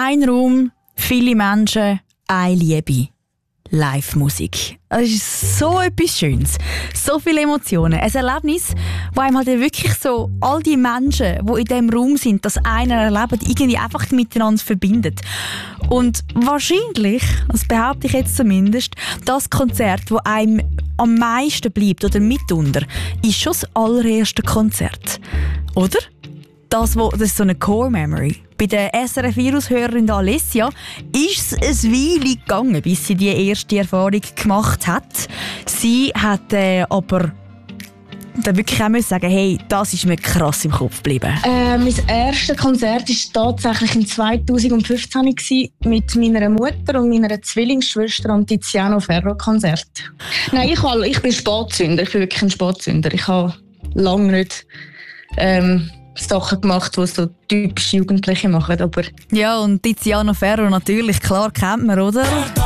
Ein Raum, viele Menschen, eine Liebe. Live-Musik. Das ist so etwas Schönes. So viele Emotionen. Ein Erlebnis, wo einem halt wirklich so all die Menschen, die in diesem Raum sind, das eine erleben, irgendwie einfach miteinander verbindet. Und wahrscheinlich, das behaupte ich jetzt zumindest, das Konzert, das einem am meisten bleibt oder mitunter, ist schon das allererste Konzert. Oder? Das ist so eine Core-Memory. Bei der SRF-Virus-Hörerin Alessia ist es eine Weile gegangen, bis sie die erste Erfahrung gemacht hat. Sie hat aber dann wirklich auch sagen, hey, das ist mir krass im Kopf geblieben. Mein erstes Konzert war tatsächlich in 2015 mit meiner Mutter und meiner Zwillingsschwester am Tiziano Ferro Konzert. Nein, ich bin Spätzünder. Ich bin wirklich ein Spätzünder. Ich habe lange nicht Sachen gemacht, die so typisch Jugendliche machen, aber... Ja, und Tiziano Ferro natürlich, klar kennt man, oder?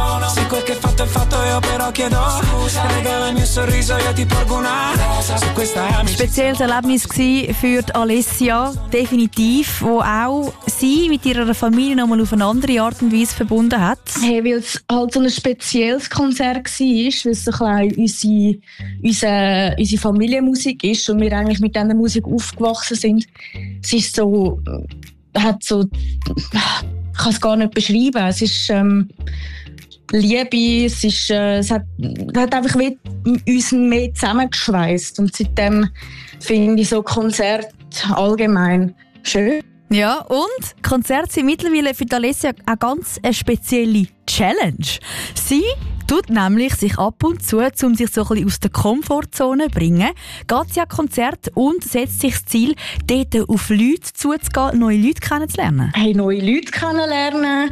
Spezielles Erlebnis war für die Alessia, definitiv, wo auch sie mit ihrer Familie nochmal auf eine andere Art und Weise verbunden hat. Hey, weil es halt so ein spezielles Konzert war, weil es so ein bisschen unsere Familienmusik ist und wir eigentlich mit dieser Musik aufgewachsen sind. Es ist so, ich kann es gar nicht beschreiben. Es ist Liebe, es hat einfach uns mehr zusammengeschweißt. Und seitdem finde ich so Konzerte allgemein schön. Ja, und Konzerte sind mittlerweile für Alessia eine ganz spezielle Challenge. Sie tut nämlich sich ab und zu, um sich so ein bisschen aus der Komfortzone zu bringen, geht sie an Konzerte und setzt sich das Ziel, dort auf Leute zuzugehen, neue Leute kennenzulernen. Hey, neue Leute kennenlernen.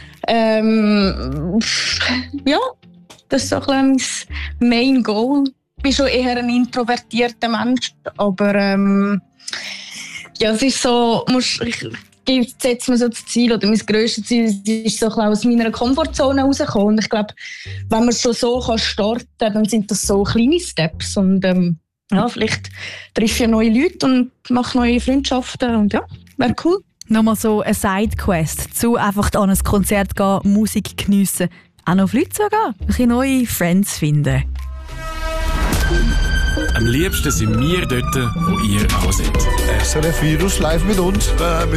Ja, das ist so ein bisschen mein Main Goal. Ich bin schon eher ein introvertierter Mensch, aber ja, es ist so, ich setze mir so das Ziel, oder mein grösstes Ziel ist so ein bisschen aus meiner Komfortzone rauszukommen. Und ich glaube, wenn man schon so starten kann, dann sind das so kleine Steps. Und ja, vielleicht treffe ich neue Leute und mache neue Freundschaften. Und ja, wäre cool. Nochmal so eine Sidequest, zu einfach an ein Konzert gehen, Musik geniessen, auch noch auf Leute zugehen, ein bisschen neue Friends finden. Am liebsten sind wir dort, wo ihr auch seid. SRF Virus live mit uns, mit